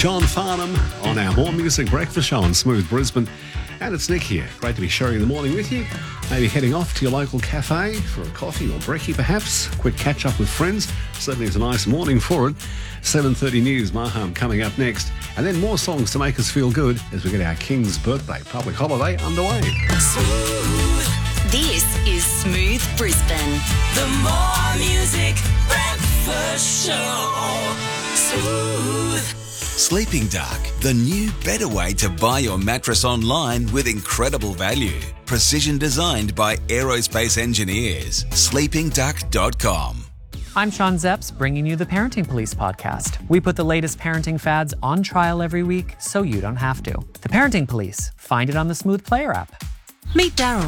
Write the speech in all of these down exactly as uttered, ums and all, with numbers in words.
John Farnham on our More Music Breakfast Show on Smooth Brisbane. And it's Nick here. Great to be sharing the morning with you. Maybe heading off to your local cafe for a coffee or brekkie perhaps. Quick catch up with friends. Certainly it's a nice morning for it. seven thirty news, Maham coming up next. And then more songs to make us feel good as we get our King's birthday public holiday underway. Smooth. This is Smooth Brisbane. The More Music Breakfast Show. Smooth. Sleeping Dark, the new, better way to buy your mattress online with incredible value. Precision designed by aerospace engineers. sleeping duck dot com. I'm Sean Zepps, bringing you the Parenting Police podcast. We put the latest parenting fads on trial every week so you don't have to. The Parenting Police. Find it on the Smooth Player app. Meet Daryl.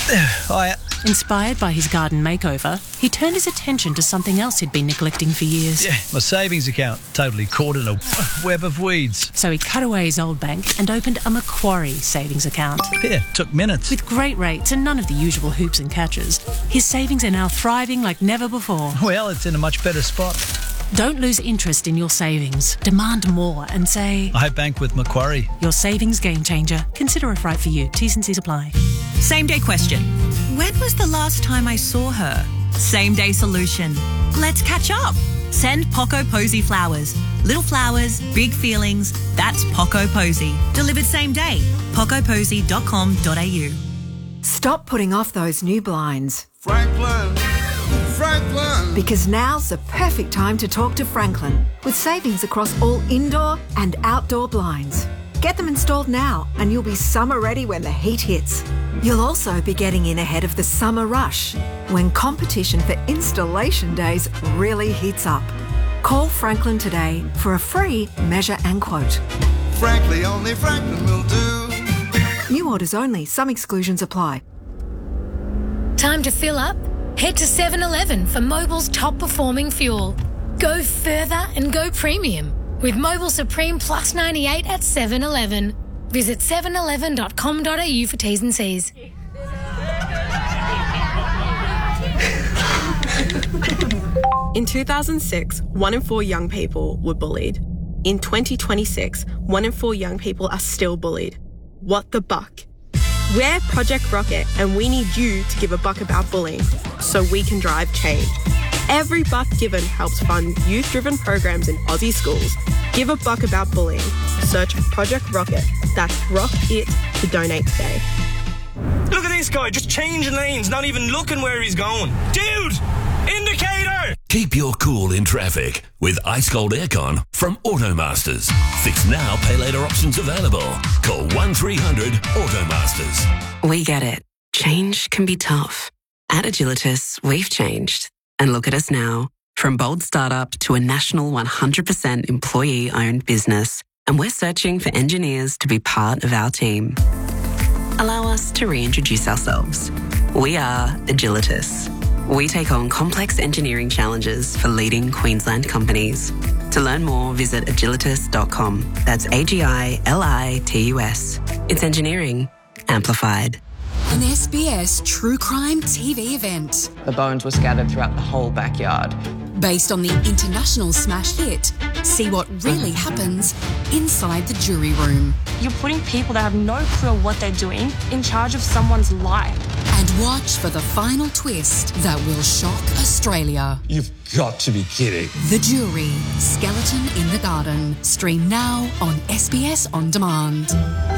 Hiya. Inspired by his garden makeover, he turned his attention to something else he'd been neglecting for years. Yeah, my savings account totally caught in a web of weeds. So he cut away his old bank and opened a Macquarie savings account. Yeah, took minutes. With great rates and none of the usual hoops and catches, his savings are now thriving like never before. Well, it's in a much better spot. Don't lose interest in your savings. Demand more and say, I bank with Macquarie. Your savings game changer. Consider if right for you. T's and C's apply. Same day question. When was the last time I saw her? Same day solution. Let's catch up. Send Poco Posy flowers. Little flowers, big feelings. That's Poco Posy. Delivered same day. poco posy dot com dot a u. Stop putting off those new blinds. Franklin. Franklin. Because now's the perfect time to talk to Franklin with savings across all indoor and outdoor blinds. Get them installed now and you'll be summer ready when the heat hits. You'll also be getting in ahead of the summer rush when competition for installation days really heats up. Call Franklin today for a free measure and quote. Frankly, only Franklin will do. New orders only. Some exclusions apply. Time to fill up? Head to seven eleven for Mobil's top performing fuel. Go further and go premium with Mobil Supreme Plus ninety-eight at seven eleven. Visit seven eleven dot com dot a u for T's and C's. In two thousand six, one in four young people were bullied. In twenty twenty-six, one in four young people are still bullied. What the buck? We're Project Rocket and we need you to give a buck about bullying so we can drive change. Every buck given helps fund youth-driven programs in Aussie schools. Give a buck about bullying. Search Project Rocket. That's Rock It to donate today. Look at this guy, just changing lanes, not even looking where he's going. Dude! Indicator! Keep your cool in traffic with Ice Cold Aircon from Automasters. Fix now, pay later options available. Call one three hundred Automasters. We get it. Change can be tough. At Agilitas, we've changed. And look at us now. From bold startup to a national one hundred percent employee-owned business. And we're searching for engineers to be part of our team. Allow us to reintroduce ourselves. We are Agilitas. We take on complex engineering challenges for leading Queensland companies. To learn more, visit agilitas dot com. That's A G I L I T U S. It's engineering amplified. An S B S true crime T V event. The bones were scattered throughout the whole backyard. Based on the international smash hit, see what really happens inside the jury room. You're putting people that have no clue what they're doing in charge of someone's life. And watch for the final twist that will shock Australia. You've got to be kidding. The Jury, Skeleton in the Garden. Stream now on S B S On Demand.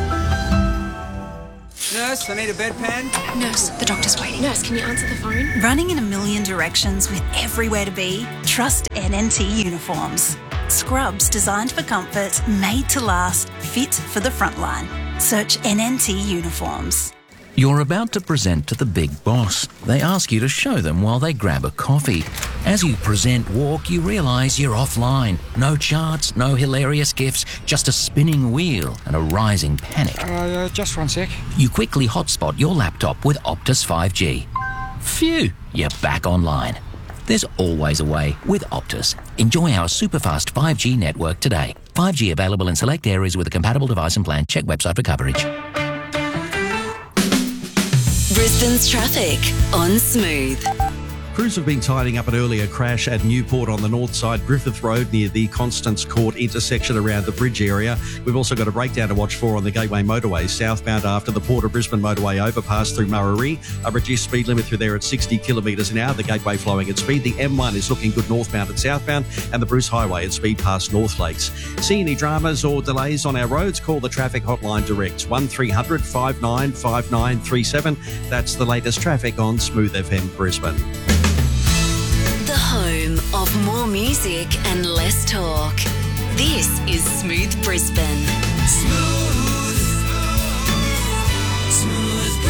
Nurse, I need a bedpan. Nurse, the doctor's waiting. Nurse, can you answer the phone? Running in a million directions with everywhere to be? Trust N N T Uniforms. Scrubs designed for comfort, made to last, fit for the frontline. Search N N T Uniforms. You're about to present to the big boss. They ask you to show them while they grab a coffee. As you present walk, you realise you're offline. No charts, no hilarious gifs, just a spinning wheel and a rising panic. Uh, uh, just one sec. You quickly hotspot your laptop with Optus five G. Phew, you're back online. There's always a way with Optus. Enjoy our super-fast five G network today. five G available in select areas with a compatible device and plan. Check website for coverage. Brisbane's traffic on Smooth. Crews have been tidying up an earlier crash at Newport on the north side, Griffith Road near the Constance Court intersection around the bridge area. We've also got a breakdown to watch for on the Gateway Motorway southbound after the Port of Brisbane Motorway overpass through Murarrie. A reduced speed limit through there at sixty kilometres an hour. The Gateway flowing at speed. The M one is looking good northbound and southbound, and the Bruce Highway at speed past North Lakes. See any dramas or delays on our roads? Call the traffic hotline direct, one three hundred five nine five nine three seven. That's the latest traffic on Smooth F M Brisbane. The home of more music and less talk. This is Smooth Brisbane. Smooth. Smooth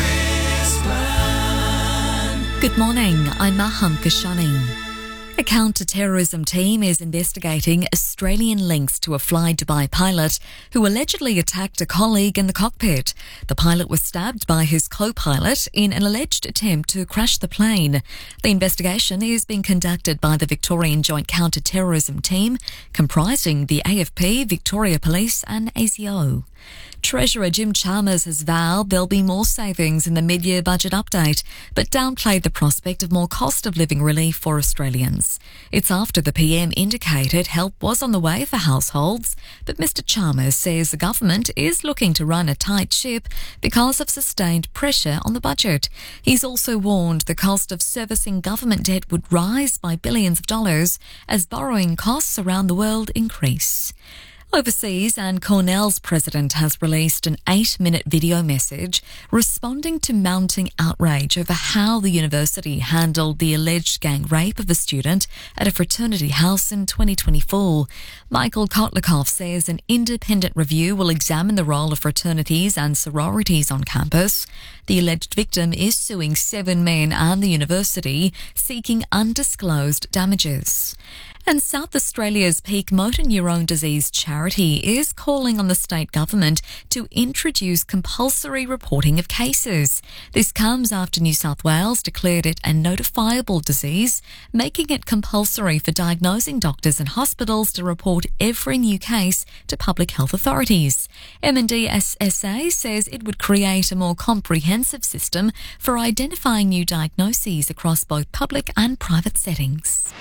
Brisbane. Good morning, I'm Maham Kashani. A counter-terrorism team is investigating Australian links to a Fly Dubai pilot who allegedly attacked a colleague in the cockpit. The pilot was stabbed by his co-pilot in an alleged attempt to crash the plane. The investigation is being conducted by the Victorian Joint Counter-Terrorism Team, comprising the A F P, Victoria Police and A S I O. Treasurer Jim Chalmers has vowed there'll be more savings in the mid-year budget update, but downplayed the prospect of more cost of living relief for Australians. It's after the P M indicated help was on the way for households, but Mister Chalmers says the government is looking to run a tight ship because of sustained pressure on the budget. He's also warned the cost of servicing government debt would rise by billions of dollars as borrowing costs around the world increase. Overseas, and Cornell's president has released an eight-minute video message responding to mounting outrage over how the university handled the alleged gang rape of a student at a fraternity house in twenty twenty-four. Michael Kotlikoff says an independent review will examine the role of fraternities and sororities on campus. The alleged victim is suing seven men and the university, seeking undisclosed damages. And South Australia's Peak Motor Neurone Disease Charity is calling on the state government to introduce compulsory reporting of cases. This comes after New South Wales declared it a notifiable disease, making it compulsory for diagnosing doctors and hospitals to report every new case to public health authorities. M and D S S A says it would create a more comprehensive system for identifying new diagnoses across both public and private settings.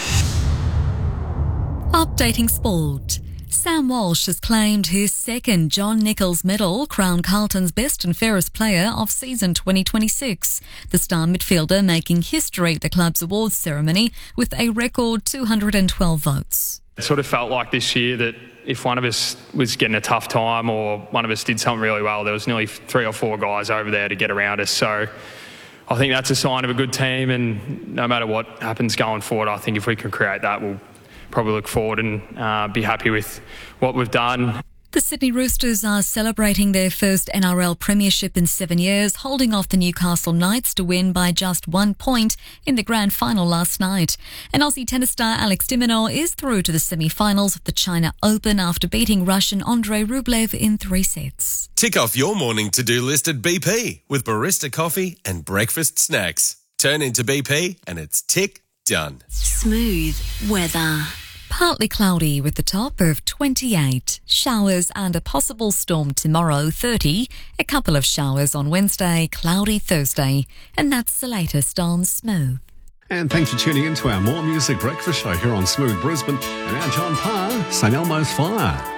Updating sport. Sam Walsh has claimed his second John Nichols medal, crowned Carlton's best and fairest player of season twenty twenty-six. The star midfielder making history at the club's awards ceremony with a record two hundred twelve votes. It sort of felt like this year that if one of us was getting a tough time or one of us did something really well, there was nearly three or four guys over there to get around us. So I think that's a sign of a good team, and no matter what happens going forward, I think if we can create that, we'll probably look forward and uh, be happy with what we've done. The Sydney Roosters are celebrating their first N R L premiership in seven years, holding off the Newcastle Knights to win by just one point in the grand final last night. And Aussie tennis star Alex de Minaur is through to the semi-finals of the China Open after beating Russian Andrei Rublev in three sets. Tick off your morning to-do list at B P with barista coffee and breakfast snacks. Turn into B P and it's tick done. Smooth weather. Partly cloudy with the top of twenty-eight. Showers and a possible storm tomorrow, thirty. A couple of showers on Wednesday, cloudy Thursday. And that's the latest on Smooth. And thanks for tuning in to our More Music Breakfast Show here on Smooth Brisbane. And now John Parr, Saint Elmo's Fire.